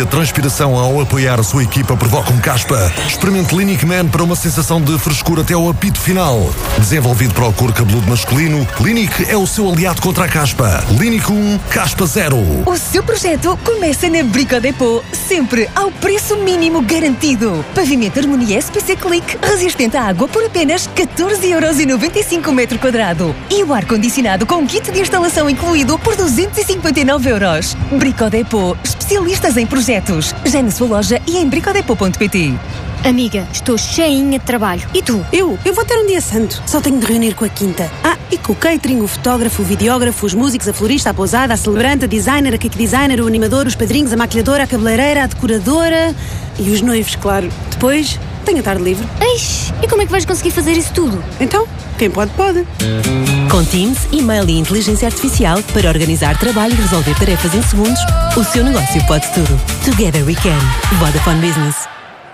a transpiração ao apoiar a sua equipa provocam caspa. Experimente Clinic Man para uma sensação de frescura até ao apito final. Desenvolvido para o couro cabeludo masculino, Clinic é o seu aliado contra a caspa. Clinic 1, caspa 0. O seu projeto começa na Brico Dépôt, sempre ao preço mínimo garantido. Pavimento Harmonia SPC Click, resistente à água por apenas 14,95€ o metro quadrado. E o ar-condicionado com kit de instalação incluído por 259€. Brico Dépôt, especialistas em projetos. Já na sua loja e em bricodepot.pt. Amiga, estou cheinha de trabalho. E tu? Eu vou ter um dia santo. Só tenho de reunir com a quinta. E com o catering, o fotógrafo, o videógrafo, os músicos, a florista, a pousada, a celebrante, a designer, a cake designer, o animador, os padrinhos, a maquilhadora, a cabeleireira, a decoradora e os noivos, claro. Depois, tenho a tarde livre. Eish, e como é que vais conseguir fazer isso tudo? Então, quem pode, pode. Com Teams, e-mail e inteligência artificial para organizar trabalho e resolver tarefas em segundos, o seu negócio pode tudo. Together we can. Vodafone Business.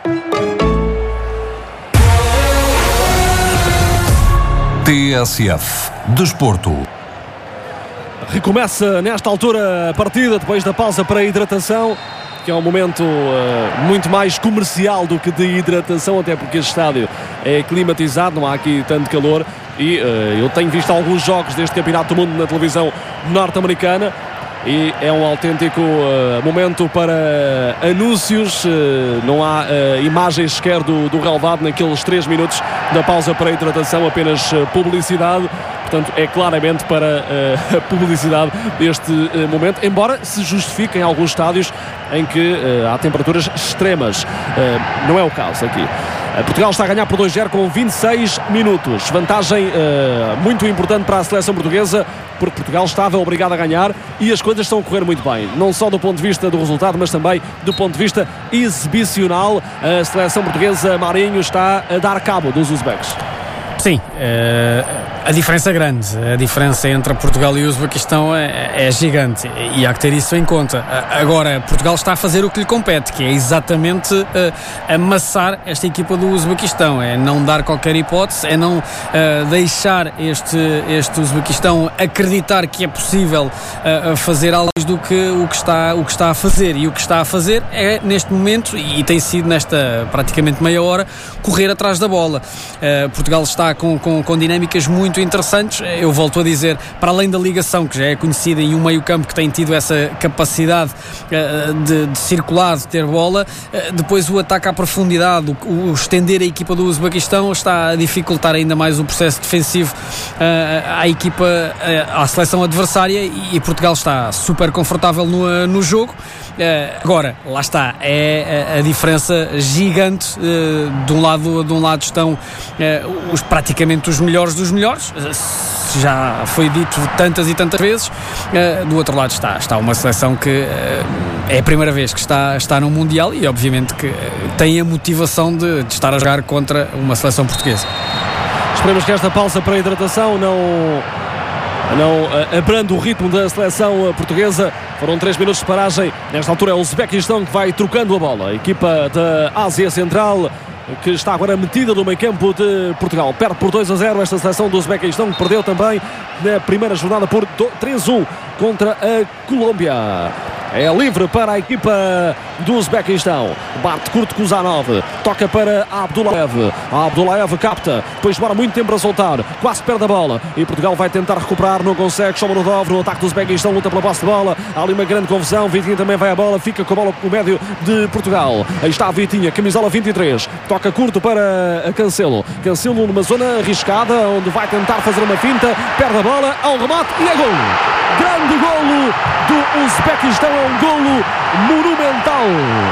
TSF Desporto. Recomeça nesta altura a partida, depois da pausa para a hidratação, que é um momento muito mais comercial do que de hidratação, até porque este estádio é climatizado, não há aqui tanto calor. E eu tenho visto alguns jogos deste Campeonato do Mundo na televisão norte-americana e é um autêntico momento para anúncios. Não há imagens sequer do relevado naqueles 3 minutos da pausa para a hidratação, apenas publicidade. Portanto, é claramente para a publicidade este momento, embora se justifique em alguns estádios em que há temperaturas extremas. Não é o caso aqui. Portugal está a ganhar por 2-0 com 26 minutos. Vantagem muito importante para a seleção portuguesa, porque Portugal estava obrigado a ganhar e as coisas estão a correr muito bem. Não só do ponto de vista do resultado, mas também do ponto de vista exibicional. A seleção portuguesa, Marinho, está a dar cabo dos uzbeques. Sim, a diferença é grande. A diferença entre Portugal e o Uzbequistão é gigante e há que ter isso em conta. Agora, Portugal está a fazer o que lhe compete, que é exatamente amassar esta equipa do Uzbequistão. É não dar qualquer hipótese, é não deixar este Uzbequistão acreditar que é possível fazer algo do que o que está a fazer. E o que está a fazer é, neste momento, e tem sido nesta praticamente meia hora, correr atrás da bola. Portugal está com dinâmicas muito interessantes. Eu volto a dizer, para além da ligação, que já é conhecida, em um meio-campo que tem tido essa capacidade de circular, de ter bola, depois o ataque à profundidade, o estender a equipa do Uzbequistão está a dificultar ainda mais o processo defensivo à equipa, à seleção adversária, e Portugal está super confortável no jogo. Agora, lá está, é a diferença gigante. De um lado estão praticamente os melhores dos melhores, já foi dito tantas e tantas vezes. Do outro lado está uma seleção que é a primeira vez que está no Mundial e obviamente que tem a motivação de estar a jogar contra uma seleção portuguesa. Esperemos que esta pausa para a hidratação não abranda o ritmo da seleção portuguesa. Foram 3 minutos de paragem. Nesta altura é o Uzbequistão que vai trocando a bola. A equipa da Ásia Central, que está agora metida no meio campo de Portugal. Perde por 2-0 esta seleção do Uzbequistão, que perdeu também na primeira jornada por 3-1 contra a Colômbia. É livre para a equipa do Uzbequistão. Bate curto Kuzanov. Toca para Abdullaev. Abdullaev capta. Depois demora muito tempo para soltar. Quase perde a bola. E Portugal vai tentar recuperar. Não consegue. Shomurodov no ataque do Uzbequistão. Luta pela posse de bola. Há ali uma grande confusão. Vitinha também vai à bola. Fica com a bola no médio de Portugal. Aí está a Vitinha. Camisola 23. Toca curto para Cancelo. Cancelo numa zona arriscada, onde vai tentar fazer uma finta. Perde a bola. Há um remate e é golo. Grande golo do Uzbequistão. É um golo monumental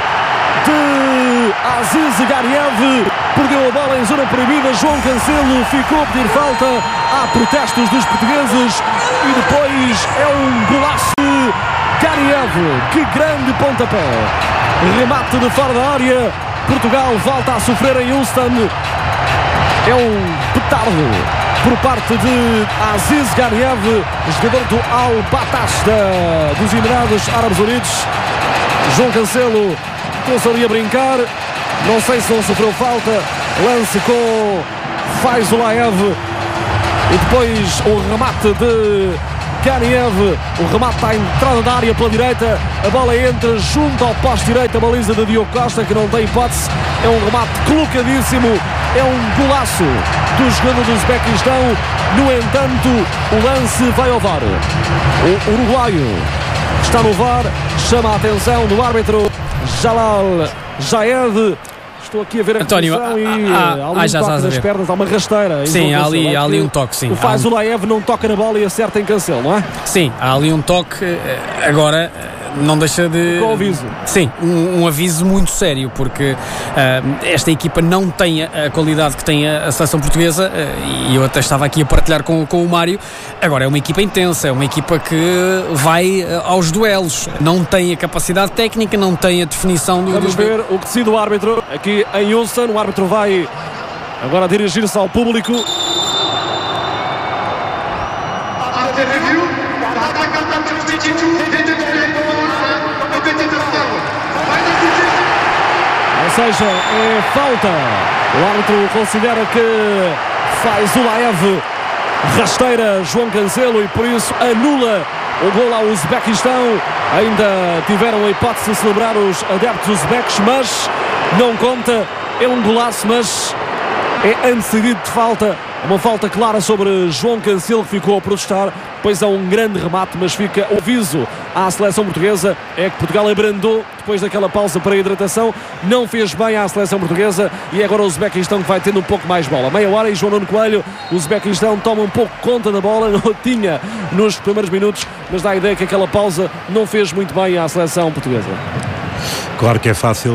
de Aziz Gariev. Perdeu a bola em zona proibida. João Cancelo ficou a pedir falta. Há protestos dos portugueses e depois é um golaço de Gariev. Que grande pontapé. Remate de fora da área. Portugal volta a sofrer em Houston. É um petardo por parte de Aziz Gariev, jogador do Al-Batash dos Emirados Árabes Unidos. João Cancelo começou ali a brincar, não sei se não sofreu falta. Lance com Faizulaev e depois o remate de Ganiev. O remate está entrada da área pela direita. A bola entra junto ao poste direito. A baliza de Diogo Costa, que não tem hipótese. É um remate colocadíssimo. É um golaço do jogador do Uzbequistão. No entanto, o lance vai ao VAR. O uruguaio está no VAR. Chama a atenção do árbitro Jalal Jaed. Estou aqui a ver a António, posição e há um toque nas pernas, há uma rasteira. Sim, há ali um toque, sim. O Fazulaev não toca na bola e acerta em Cancelo, não é? Sim, há ali um toque. Agora não deixa de... Com aviso. Sim, um aviso muito sério, porque esta equipa não tem a qualidade que tem a seleção portuguesa, e eu até estava aqui a partilhar com o Mário. Agora é uma equipa intensa, é uma equipa que vai aos duelos, não tem a capacidade técnica, não tem a definição do... Vamos ver o que decide o árbitro aqui em Houston. O árbitro vai agora dirigir-se ao público. Ou seja, é falta. O árbitro considera que Fazulaev rasteira João Cancelo e por isso anula o gol ao Uzbequistão. Ainda tiveram a hipótese de celebrar os adeptos uzbeques, mas não conta. É um golaço, mas é antecedido de falta. Uma falta clara sobre João Cancelo, que ficou a protestar. Pois há um grande remate, mas fica o aviso à seleção portuguesa. É que Portugal abrandou depois daquela pausa para a hidratação. Não fez bem à seleção portuguesa e é agora o Uzbequistão que vai tendo um pouco mais bola. Meia hora e João Nuno Coelho. O Uzbequistão toma um pouco conta da bola. Não tinha nos primeiros minutos, mas dá a ideia que aquela pausa não fez muito bem à seleção portuguesa. Claro que é fácil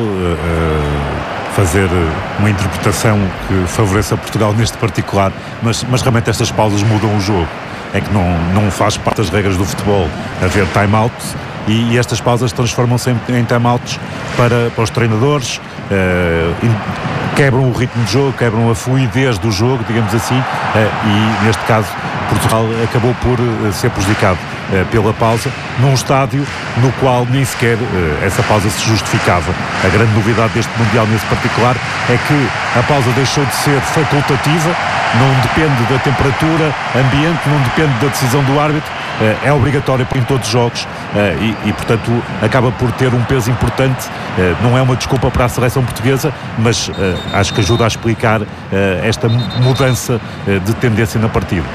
fazer uma interpretação que favoreça Portugal neste particular, mas realmente estas pausas mudam o jogo. É que não faz parte das regras do futebol haver time-out, e estas pausas transformam-se em time-outs para os treinadores, quebram o ritmo de jogo, quebram a fluidez do jogo, digamos assim, e neste caso Portugal acabou por ser prejudicado pela pausa, num estádio no qual nem sequer essa pausa se justificava. A grande novidade deste Mundial nesse particular é que a pausa deixou de ser facultativa, não depende da temperatura ambiente, não depende da decisão do árbitro, é obrigatório em todos os jogos, e portanto acaba por ter um peso importante. Não é uma desculpa para a seleção portuguesa, mas acho que ajuda a explicar esta mudança de tendência na partida.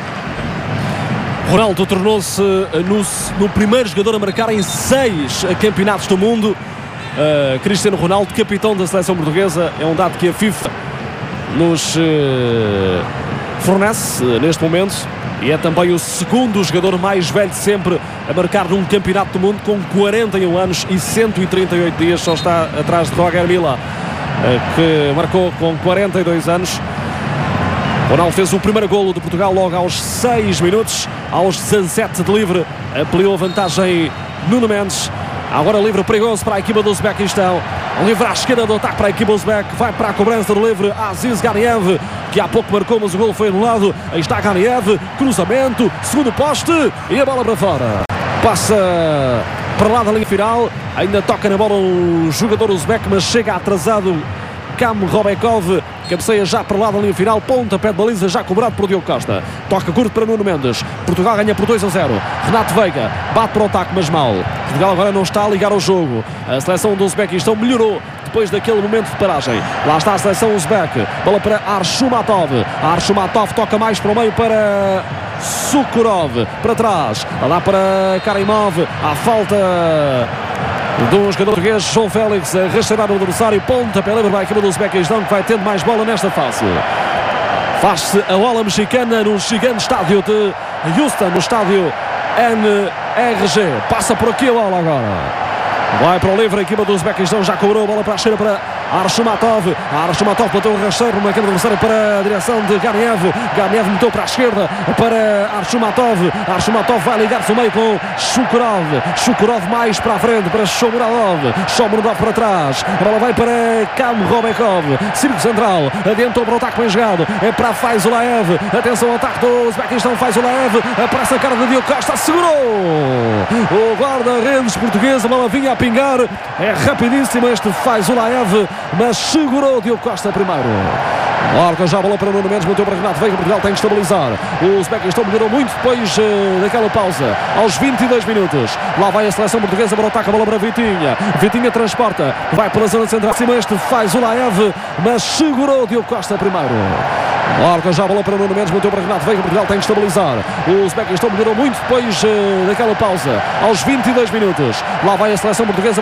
Ronaldo tornou-se no primeiro jogador a marcar em 6 campeonatos do mundo. Cristiano Ronaldo, capitão da seleção portuguesa, é um dado que a FIFA nos fornece neste momento, e é também o segundo jogador mais velho de sempre a marcar num campeonato do mundo, com 41 anos e 138 dias. Só está atrás de Roger Milla, que marcou com 42 anos. Ronaldo fez o primeiro golo de Portugal logo aos 6 minutos, aos 17 de livre, ampliou a vantagem Nuno Mendes. Agora livre perigoso para a equipa do Uzbequistão. Livre à esquerda do ataque para a equipa uzbeque. Vai para a cobrança do livre Aziz Ganiev, que há pouco marcou, mas o golo foi anulado. Aí está Ganiev, cruzamento, segundo poste e a bola para fora. Passa para lá da linha final. Ainda toca na bola o jogador uzbeque, mas chega atrasado Kam Robekov. Cabeceia já para lá da linha final, pontapé de baliza já cobrado por Diogo Costa. Toca curto para Nuno Mendes. Portugal ganha por 2-0. Renato Veiga bate para o ataque, mas mal. Portugal agora não está a ligar ao jogo. A seleção do Uzbequistão melhorou depois daquele momento de paragem. Lá está a seleção uzbeque. Bola para Arshumatov. Arshumatov toca mais para o meio para Sukurov. Para trás. Lá para Karimov. À falta do jogador português, João Félix, a restaurar o adversário. Pontapé livre para a equipa do Uzbequistão, que vai tendo mais bola nesta fase. Faz-se a bola mexicana no gigante estádio de Houston, no estádio NRG. Passa por aqui a bola agora. Vai para o livre, a equipa do Uzbequistão já cobrou a bola para a esquerda para Arshumatov. Arshumatov bateu o rasteiro no meio adversário para a direção de Ganiev. Ganiev meteu para a esquerda para Arshumatov. Arshumatov vai ligar-se no meio com Shukurov. Shukurov mais para a frente para Shomurodov. Shomurodov para trás. A bola vai para Kam Robekov. Círculo central. Adiantou para o ataque bem jogado. É para Fazulaev. Atenção ao ataque do Uzbequistão. Fazulaev. Aparece a cara de Diogo Costa. Segurou o guarda-redes português. A bola vinha a pingar. É rapidíssimo este Fazulaev, mas segurou Diogo Costa primeiro. Larga já a bola para Nuno Mendes, meteu para Renato Veiga. Portugal tem que estabilizar. O Uzbequistão melhorou muito depois daquela pausa. Aos 22 minutos. Lá vai a seleção portuguesa para o ataque. A bola para Vitinha. Vitinha transporta. Vai pela zona central. Acima este faz o Laev, mas segurou Diogo Costa primeiro. Larga já a bola para Nuno Mendes, meteu para Renato Veiga. Portugal tem que estabilizar. O Uzbequistão melhorou muito depois daquela pausa. Aos 22 minutos. Lá vai a seleção portuguesa.